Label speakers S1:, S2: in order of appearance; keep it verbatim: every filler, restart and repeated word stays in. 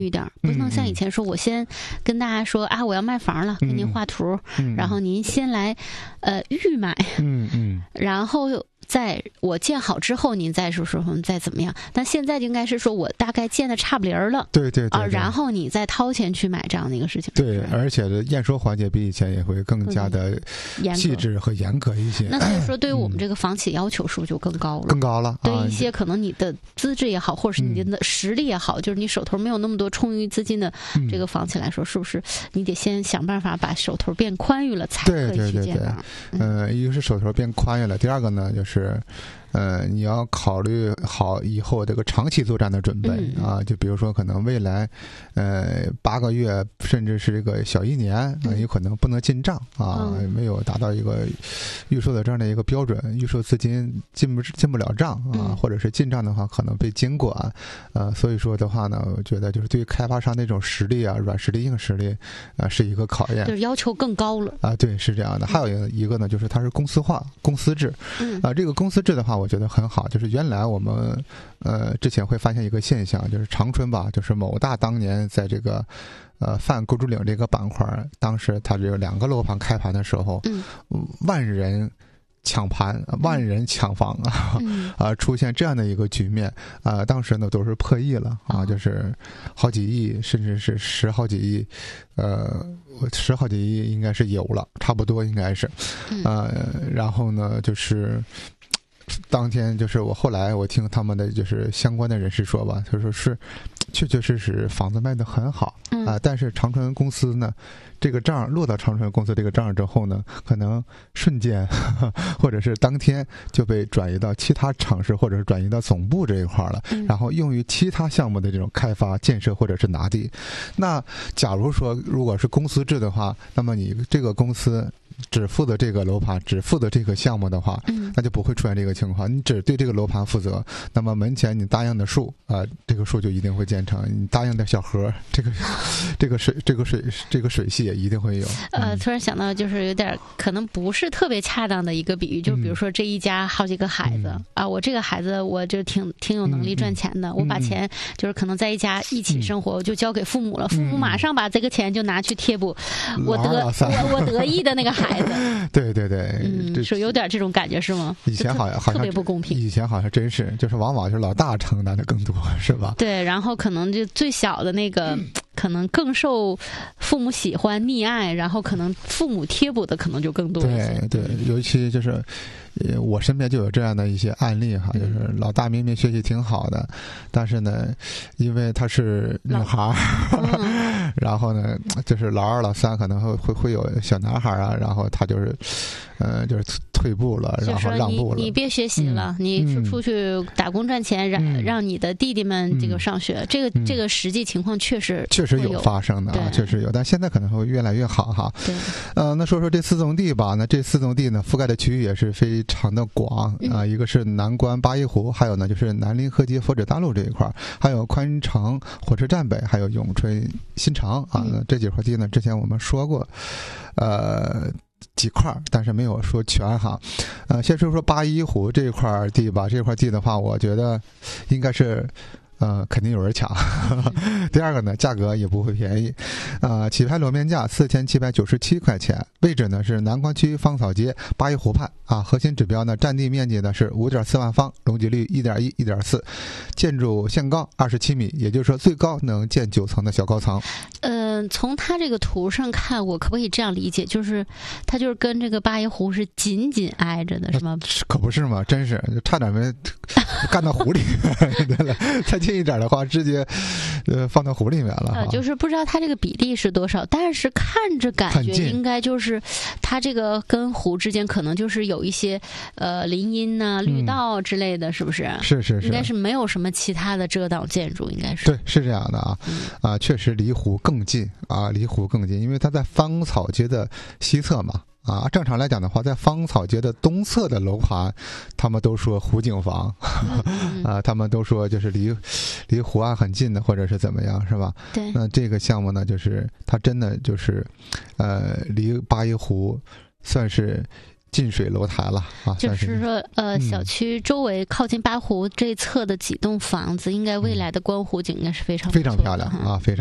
S1: 一点，不能像以前说我先跟大家说啊我要卖房了，给您画图，
S2: 嗯、
S1: 然后您先来呃预买，
S2: 嗯嗯，
S1: 然后在我建好之后您再说说再怎么样。但现在就应该是说我大概建的差不离儿了，
S2: 对对 对, 对、
S1: 啊，然后你再掏钱去买这样的一个事情。
S2: 对，而且的验收环节比以前也会更加的细致和严格一些。
S1: 那所以说对于我们这个房企要求是不是就更高了？
S2: 更高了。
S1: 对一些可能你的资质也好，或者是你的实力也好，嗯、就是你手头没有那么多充裕资金的这个房企来说，嗯、是不是你得先想办法把手头变宽裕了，才可以去建房？
S2: 嗯、呃，一个是手头变宽裕了，第二个呢就是。呃，你要考虑好以后这个长期作战的准备、嗯、啊，就比如说可能未来，呃，八个月甚至是这个小一年啊、呃，有可能不能进账啊，嗯、没有达到一个预售的这样的一个标准，预售资金进不进不了账啊，嗯、或者是进账的话可能被监管，呃，所以说的话呢，我觉得就是对于开发商那种实力啊，软实力、硬实力啊，是一个考验，
S1: 就是要求更高了
S2: 啊，对，是这样的。还有一个呢，就是它是公司化、公司制，
S1: 嗯
S2: 啊，这个公司制的话。我觉得很好，就是原来我们呃之前会发现一个现象，就是长春吧，就是某大当年在这个呃泛购置领这个板块，当时它只有两个楼盘开盘的时候，
S1: 嗯，
S2: 万人抢盘，万人抢房啊，
S1: 嗯、
S2: 啊出现这样的一个局面啊，当时呢都是破亿了啊，就是好几亿，甚至是十好几亿，呃。十好几亿应该是有了，差不多应该是，呃，然后呢，就是当天就是我后来我听他们的就是相关的人士说吧，他说是确确实实房子卖得很好啊、呃，但是长春公司呢，这个账落到长春公司这个账之后呢，可能瞬间呵呵或者是当天就被转移到其他城市，或者是转移到总部这一块了，然后用于其他项目的这种开发建设或者是拿地。那假如说如果是公司制的话，那么你这个公司只负责这个楼盘，只负责这个项目的话，
S1: 嗯、
S2: 那就不会出现这个情况。你只对这个楼盘负责，那么门前你答应的数啊、呃，这个数就一定会建成。你答应的小河，这个这个水这个水这个水系也一定会有。
S1: 呃，突然想到，就是有点可能不是特别恰当的一个比喻，就比如说这一家好几个孩子、嗯、啊，我这个孩子我就挺挺有能力赚钱的，嗯、我把钱就是可能在一家一起生活，我就交给父母了，父母马上把这个钱就拿去贴补我得我我得意的那个孩子。
S2: 对对对，
S1: 嗯，是有点这种感觉是吗？
S2: 以前好像好像
S1: 特别不公平，
S2: 以前好像真是，就是往往是老大承担的更多，是吧？
S1: 对，然后可能就最小的那个。嗯可能更受父母喜欢溺爱，然后可能父母贴补的可能就更多一些。
S2: 对对，尤其就是呃，我身边就有这样的一些案例哈，就是老大明明学习挺好的，但是呢，因为她是女孩，嗯、然后呢，就是老二、老三可能会会会有小男孩啊，然后他就是，呃，就是退步了，然后让步了。
S1: 你你别学习了，嗯、你出出去打工赚钱，让、嗯、让你的弟弟们这个上学。嗯、这个、嗯、这个实际情况确实
S2: 确实有发生的啊，确实有，但现在可能会越来越好哈。
S1: 对，
S2: 呃，那说说这四宗地吧，那这四宗地呢，覆盖的区域也是非常的广啊、呃，一个是南关八一湖，还有呢就是南临河街佛指大路这一块，还有宽城火车站北，还有永春新城啊，嗯、这几块地呢，之前我们说过，呃。几块，但是没有说全哈。呃，先说说八一湖这块地吧，这块地的话，我觉得应该是。呃，肯定有人抢。第二个呢，价格也不会便宜，呃，起拍楼面价四千七百九十七块钱，位置呢是南关区芳草街八一湖畔啊，核心指标呢占地面积呢是五点四万方，容积率一点一、一点四，建筑限高二十七米，也就是说最高能建九层的小高层。
S1: 呃，从它这个图上看，我可不可以这样理解，就是它就是跟这个八一湖是紧紧挨着的，是吗？
S2: 可不是嘛，真是就差点没干到湖里面。对了，再近一点的话，直接呃放到湖里面了。
S1: 呃，就是不知道它这个比例是多少，但是看着感觉应该就是它这个跟湖之间可能就是有一些呃林荫呐、啊、绿道之类的，是不是？
S2: 嗯、是是是，
S1: 应该是没有什么其他的遮挡建筑，应该是。
S2: 对，是这样的啊，嗯、啊，确实离湖更近啊，离湖更近，因为它在芳草街的西侧嘛。啊，正常来讲的话，在芳草街的东侧的楼盘，他们都说湖景房，
S1: 嗯、
S2: 啊，他们都说就是离离湖岸很近的，或者是怎么样，是吧？
S1: 对。
S2: 那这个项目呢，就是它真的就是，呃，离八一湖算是近水楼台了啊。
S1: 就是说，呃，
S2: 嗯、
S1: 小区周围靠近八湖这一侧的几栋房子，应该未来的观湖景应该是非常
S2: 非常漂亮啊，非常。